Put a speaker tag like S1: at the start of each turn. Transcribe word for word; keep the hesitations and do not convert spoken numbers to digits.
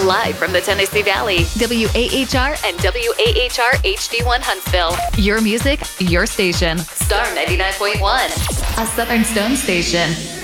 S1: Live from the Tennessee Valley, W A H R and W A H R H D one Huntsville. Your music, your station. Star ninety-nine point one, a Southern Stone station.